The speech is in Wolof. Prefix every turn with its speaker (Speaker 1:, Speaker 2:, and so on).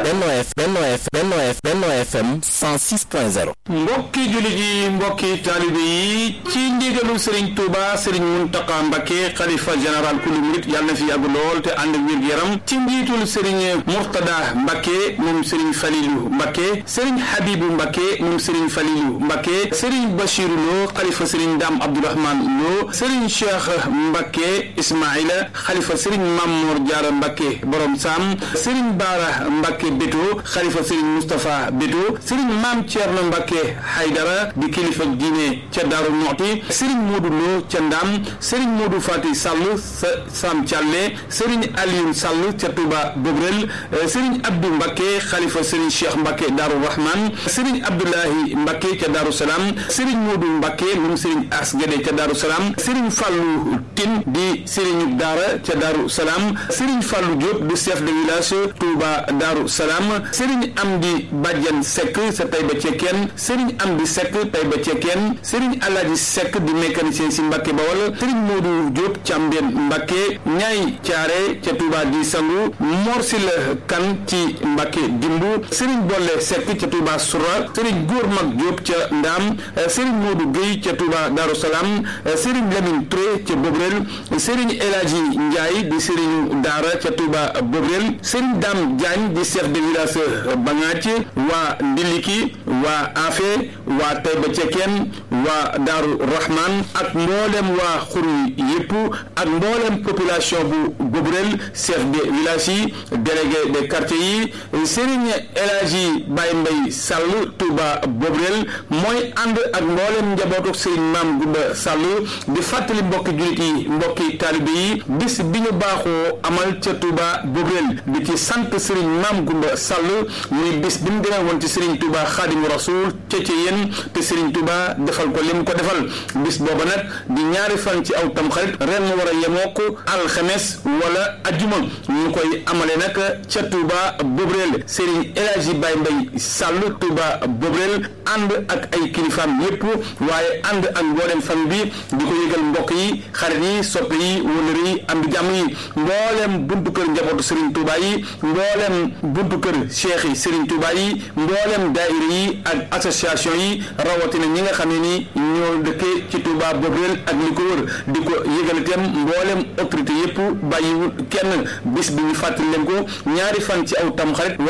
Speaker 1: Benno FM 106.0.
Speaker 2: mbokki jullit yi mbokki taalibe yi ci ndigalu Serigne Touba Serigne Mountakha Mbacké xalifa général kulu murit yàlla na fi yàgg lool te ànd ak wér gu yaram ci njiitul Serigne Mourtada Mbacké moom Serigne Falilou Mbacké Serigne Habibou Mbacké moom Serigne Falilou Mbacké Serigne Bachirou Lo xalifa Serigne Dame Abdourahmane Lo Serigne Cheikh Mbacké Ismaïla xalifa Serigne Mamour Diarra Mbacké borom Sam Serigne Bara Mbacké Beto xalifa Serigne Moustapha Beto Serigne Mame Thierno Mbacké Haydara di kilifa diine ca Daaru Muxti Serigne Modou Lo ca Ndam Serigne Modou Fati Sall sa Sam Thialé Serigne Aliou Sall ca Touba Bobrel Serigne Abdou Mbacké xalifa Serigne Cheikh Mbacké Daaru Rahman Serigne Abdoulahi Mbacké ca Daaru Salaam Serigne Modou Mbacké moom Serigne As Guédé ca Daaru Salaam Serigne Fallou Tine di Serigne Daara ca Daaru Salaam Serigne Fallou Diop di chef de village Touba Daaru Salaam Serigne Amdi Badiane Seck sa Taïba Cekkeen Serigne Amdi Seck Taïba Cekkeen Serigne Alaaji Seck di mécanicien si Mbacké Bawol Serigne Modou Diop Cambien Mbacké Ñaay Thiaré ca Touba di Sangu Mor Sila Kan ci Mbacké Dimbu Serigne Bolle Seck ca Touba Soura Serigne Góor Mag Diop ca Ndam Serigne Modou Gueye ca Touba Darou Salam Serigne Lamine Touré ca Bobrel Serigne Elhadji Ndiaye di Serigne Daara ca Touba Bobrel Serigne Dame Diagne di chef de village Bangaaj waa Ndiliki waa Afé waa Taïba Cekkeen waa Daaru Rahman ak mboolem waa xuru yëpp ak mboolem population bu Bobrel chef de village yi délégué de quartier yi Serigne Elhadji Baye Mbaye Sall Touba Bobrel mooy ànd ak mboolem njabootu Serigne Mame Goumba Sall di fàttali mbokki jullit yi mbokki taalibe yi bis bi ñu baaxoo amal ca Touba Bobrel di ci sant Serigne Mame Goumba Sall muy bis bi mu demee woon ci Serigne Touba Khadimu Rasoul ca yéen te Serigne Touba defal ko lim ko defal bis booba nag di ñaari fan ci aw Tamxarit ren mu war a yemook alxames wala ajjuma ñu koy amale nag ca Touba Bobrel Serigne Elhadji Baye Mbaye Sall Touba Bobrel ànd ak ay kilifaam yépp waaye ànd ak mboolem fan bi di ko yëgal mbokk yi xarit yi soppe yi wëllëre yi am di jàmm yi mboolem buntu kër njabootu Serigne Touba yi mboolem buntu kër cheikh yi Serigne Touba yi mboolem daayira yi ak association yi rawatina ñi nga xam ne ni ñoo dëkkee ci Touba Bobrel ak li ko wër di ko yëgal itam mboolem autorité yépp bàyyiwul kenn bis bi ñu fàttali leen ko ñaari fan ci aw Tamxarit